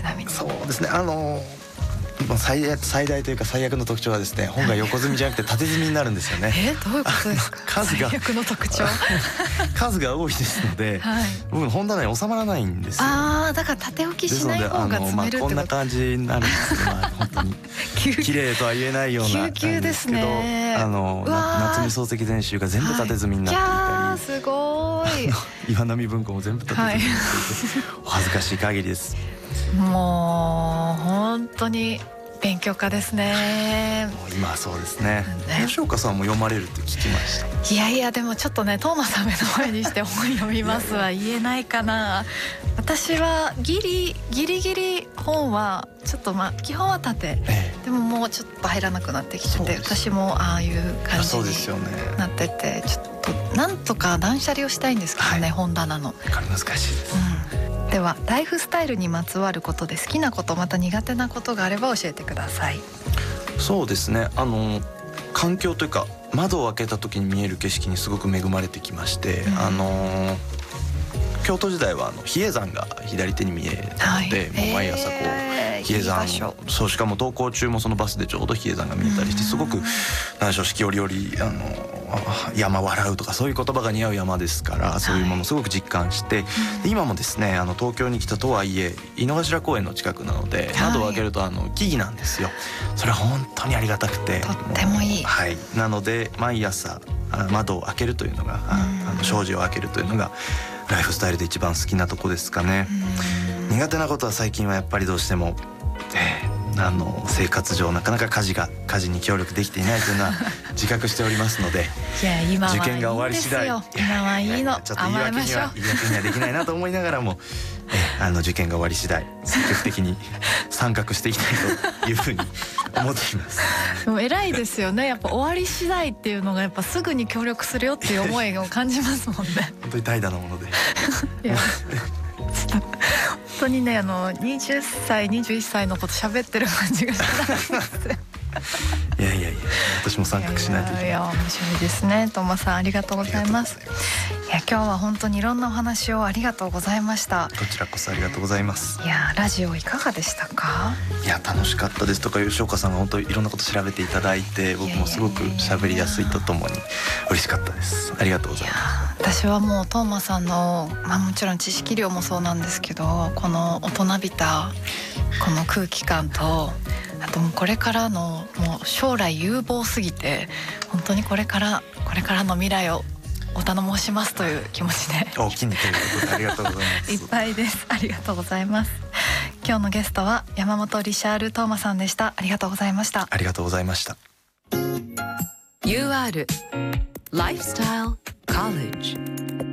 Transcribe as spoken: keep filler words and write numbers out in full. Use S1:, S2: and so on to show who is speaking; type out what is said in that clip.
S1: 今見て。
S2: そうですね、あの最大、最大というか最悪の特徴はですね、本が横積みじゃなくて縦積みになるんですよね。
S1: えー、どういうことですか？
S2: 数が
S1: 最悪の特徴
S2: 数が多いですので、
S1: はい、
S2: 僕の本棚に収まらないんですよ。
S1: ああ、だから縦置きしない方が詰めるってこと。
S2: まあ、こんな感じになるんですけど、まあ、本当に綺麗とは言えないような感じですけど、あの夏目漱石全集が全部縦積みになっていたり、
S1: はい、すごい
S2: 岩波文庫も全部縦積みになっていて、はい、お恥ずかしい限りです。
S1: もう本当に勉強家ですね。
S2: もう今はそうですね。吉岡さんも読まれるって聞きました。
S1: いやいや、でもちょっとね、トーマさん目の前にして本読みますは言えないかな。私はギリギリギリ本はちょっと、まあ基本は縦、ええ、でももうちょっと入らなくなってきてて、私もああいう感じになってて、ちょっとなんとか断捨離をしたいんですけどね、はい、本棚の。
S2: 難しいです、
S1: うん、ではライフスタイルにまつわることで好きなこと、また苦手なことがあれば教えてください。
S2: そうですね、あの環境というか窓を開けた時に見える景色にすごく恵まれてきまして、うん、あの京都時代はあの比叡山が左手に見えたので、はい、もう毎朝こう、えー、比叡山、そうしかも登校中もそのバスでちょうど比叡山が見えたりして、すごく何でしょう、四季折々あの山笑うとかそういう言葉が似合う山ですから、そういうものをすごく実感して、はい、今もですね、あの東京に来たとはいえ井の頭公園の近くなので、はい、窓を開けるとあの木々なんですよ。それは本当にありがたくて、
S1: とってもいい、
S2: はい、なので毎朝窓を開けるというのが、あの障子を開けるというのがライフスタイルで一番好きなとこですかね。苦手なことは最近はやっぱりどうしても、えー、あの生活上なかなか家事が家事に協力できていないというのは自覚しておりますので、
S1: いや今はいいんですよ、
S2: 受験が終わり次第、
S1: 今はいいの、
S2: ちょっと言い訳には言い訳にはできないなと思いながらも、えー、あの受験が終わり次第積極的に参画していきたいというふうに思っています。
S1: でも偉いですよね、やっぱ終わり次第っていうのがやっぱすぐに協力するよっていう思いを感じますもんね。
S2: 本当に怠惰なもので
S1: いや本当にね、あのはたちにじゅういっさいのこと喋ってる感じがします
S2: いやいやいや、私も参画しないといけない。
S1: いやいや面白いですね。トーマさんありがとうございます。いや今日は本当にいろんなお話をありがとうございました。
S2: こちらこそありがとうございます。
S1: いやラジオいかがでしたか？
S2: いや楽しかったです。とか吉岡さんが本当にいろんなこと調べていただいて、僕もすごく喋りやすいとともに嬉しかったです。ありがとうございます。
S1: 私はもうトーマさんの、まあ、もちろん知識量もそうなんですけど、この大人びたこの空気感と、あともうこれからのもう将来有望すぎて、本当にこれからこれからの未来をお頼申しますという気持ちで
S2: 大きにということでありがとうございます
S1: いっぱいです。ありがとうございます。今日のゲストは山本リシャール・トーマさんでした。ありがとうございました。
S2: ありがとうございました。
S3: ユーアール ライフスタイルコレッジ